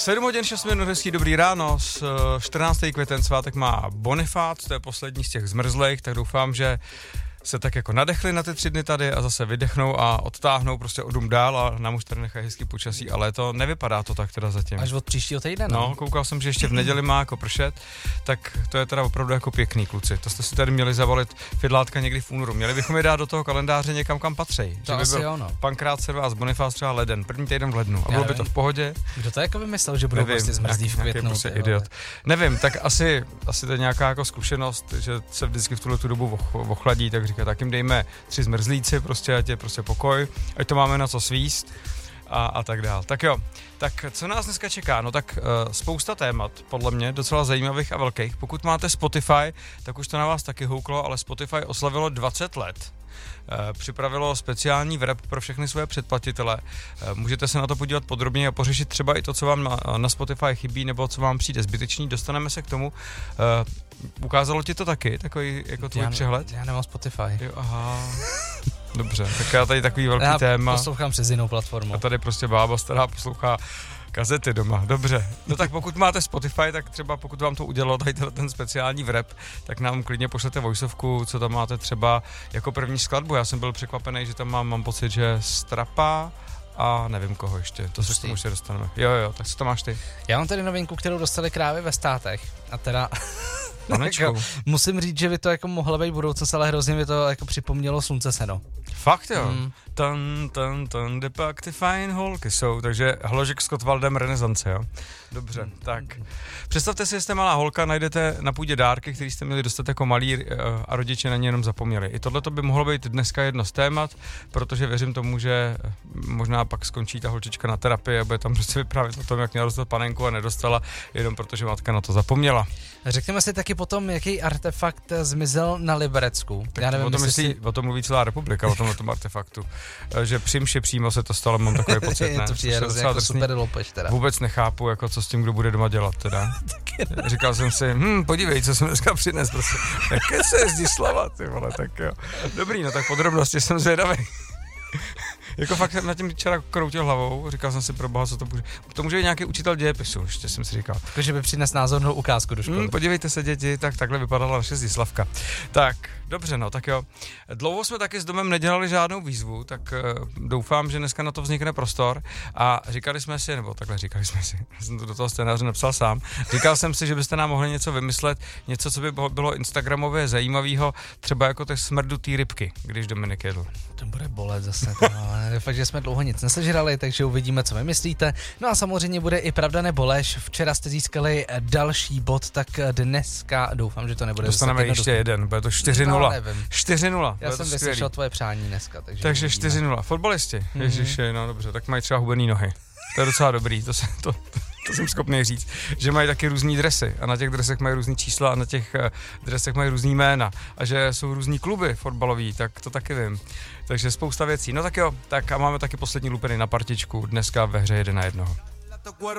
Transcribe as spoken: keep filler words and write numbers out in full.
sedm hodin šest minut, hezký dobrý ráno, s čtrnáctého květen svátek má Bonifác, to je poslední z těch zmrzlejch, tak doufám, že se tak jako nadechli na ty tři dny tady a zase vydechnou a odtáhnou prostě o dům dál a nám už tady nechají hezký počasí, ale to nevypadá to tak teda zatím. Až od příštího týdne, no. No, koukal jsem, že ještě v neděli má jako pršet, tak to je teda opravdu jako pěkný, kluci. To jste si tady měli zavolit fidlátka někdy v únoru. Měli bychom je dát do toho kalendáře někam, kam patří. To že asi by byl jo, no. Pankrát, Servás, Bonifác třeba leden, první týden v lednu a bylo by to v pohodě. Kdo to jako vymyslel, že budou prostě zmrzlí v květnu? Prostě idiot. Nevím, tak asi, asi to je nějaká jako zkušenost, že se vždycky v tuhle tu dobu ochladí, tak říká, tak jim dejme tři zmrzlíci, prostě ať je prostě pokoj, ať to máme na co svíst a, a tak dál. Tak jo, tak co nás dneska čeká? No tak uh, spousta témat, podle mě, docela zajímavých a velkých. Pokud máte Spotify, tak už to na vás taky houklo, ale Spotify oslavilo dvacet let. Uh, připravilo speciální wrap pro všechny svoje předplatitele. Uh, můžete se na to podívat podrobně a pořešit třeba i to, co vám na, na Spotify chybí, nebo co vám přijde zbytečný. Dostaneme se k tomu. Uh, ukázalo ti to taky, takový jako tvůj já, přehled? Já nemám Spotify. Jo, aha. Dobře, tak já tady takový velký já téma. Já poslouchám přes jinou platformu. A tady prostě bába stará poslouchá kazety doma. Dobře. No tak pokud máte Spotify, tak třeba pokud vám to udělalo tady ten speciální wrap, tak nám klidně pošlete voiceovku, co tam máte třeba jako první skladbu. Já jsem byl překvapený, že tam mám, mám pocit, že Strapa a nevím koho ještě. To se k tomu ještě dostaneme. Jo, jo, tak co to máš ty? Já mám tady novinku, kterou dostali krávy ve státech. A teda... jako, musím říct, že by to jako mohla být budoucnost, ale hrozně mi to jako připomnělo Slunce seno. Fakt jo? Mm. Tan, tan, tan, kde pak ty fajn holky jsou, takže Hložek s Kotvaldem renesance, jo? Dobře, mm. tak. Představte si, že jste malá holka, najdete na půdě dárky, který jste měli dostat jako malí a rodiče na ně jenom zapomněli. I tohle by mohlo být dneska jedno z témat, protože věřím tomu, že možná pak skončí ta holčička na terapii a bude tam prostě vyprávět o tom, jak měla dostat panenku a nedostala, jenom protože matka na to zapomněla. Řekněme si taky potom, jaký artefakt zmizel na Liberecku. Tak Já nevím, o, tom myslí, si... o tom mluví celá republika, o tom, o tom artefaktu. Že přímši přímo se to stalo, mám takový pocit, ne? To přijde hrozně jako super lopež teda. Vůbec nechápu, jako co s tím, kdo bude doma dělat teda. Říkal jsem si, hm, podívej, co jsem dneska přines, prostě. Jaké se jezdí slava, ty vole, tak jo. Dobrý, no tak podrobnosti jsem zvědavý. Jako fakt jsem nad tím včera kroutil hlavou, říkal jsem si pro boha, co to může. To může být nějaký učitel dějepisu, ještě jsem si říkal. Takže by přines názornou ukázku do školy. Hmm, podívejte se, děti, tak takhle vypadala naše Zdislavka. Tak, dobře, no, tak jo. Dlouho jsme taky s domem nedělali žádnou výzvu, tak uh, doufám, že dneska na to vznikne prostor. A říkali jsme si, nebo takhle říkali jsme si, já jsem to do toho scénáře napsal sám, říkal jsem si, že byste nám mohli něco vymyslet, něco, co by bylo instagramově zajímavého, třeba jako ty smrdutý rybky, když Dominik jedl. To bude bolet zase. Fakt, že jsme dlouho nic nesežrali, takže uvidíme, co vymyslíte. No a samozřejmě bude i pravda nebo lež. Včera jste získali další bod, tak dneska doufám, že to nebude. Dostaneme ještě jeden, bude to čtyři nula. No, čtyři nula. Já jsem vyslyšel tvoje přání dneska. Takže, takže čtyři nula. Fotbalisti, mm-hmm. Ježiši, no dobře, tak mají třeba hubený nohy. To je docela dobrý, to, se, to, to jsem schopný říct, že mají taky různý dresy a na těch dresech mají různý čísla a na těch dresech mají různý jména a že jsou různý kluby fotbalový, tak to taky vím. Takže spousta věcí. No tak jo, tak a máme taky poslední lupeny na partičku, dneska ve hře jeden na jednoho.